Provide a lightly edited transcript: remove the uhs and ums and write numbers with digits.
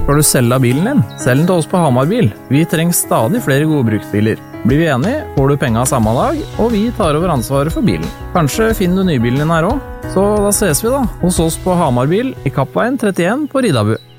Skal du selge bilen din? Selg den til oss på Hamar Bil. Vi trenger stadig flere gode bruksbiler. Blir vi enige, får du penga samme dag, og vi tar over ansvaret for bilen. Kanskje finner du nybilen din her også? Så da ses vi da, hos oss på Hamar Bil i Kappveien 31 på Ridabu.